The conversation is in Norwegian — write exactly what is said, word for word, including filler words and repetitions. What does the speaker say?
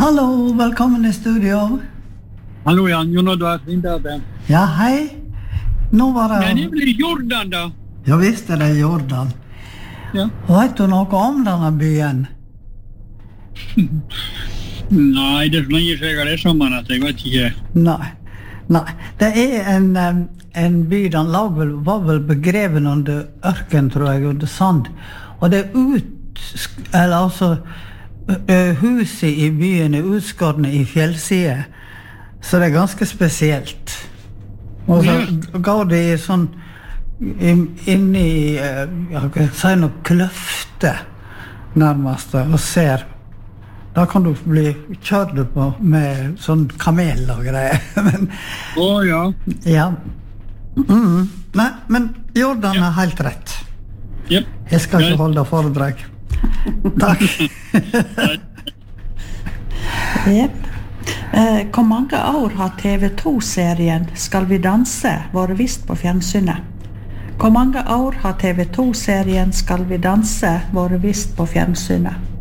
Hallo, velkommen i studio. Hallo Jan, Jon Oddvar, Vinterbe. Ja, hej. Nå var det... Men det blir Jordan da. Ja, visst er det Jordan. Ja. Vet du noe om denne byen? Nei, det er så lenge siden jeg har lest om den at jeg vet ikke. Nei. Nei. Det er en, em, en by, den lag vel, var vel begreven under ørken, tror jeg, under sand. Og det er ut... Eller altså... ø- Huset i byen er utskårne i fjellside. Så det er ganske spesielt. Og så Ja. går det i sånn... in- Inn i... eh, Ja, hva skal jeg si noe kløfte, nærmest, og ser... Da kan du bli kjørt på med sånn kamel og greier. Men, Å ja. ja. Mm. Nei, men Jordan er helt rett. Jep. Jeg skal ikke Nei. holde foredrag. Takk. Jep. Eh, hvor mange år har T V to-serien Skal vi danse vært vist på fjernsynet? Hvor mange år har T V to-serien Skal vi danse vært vist på fjernsynet?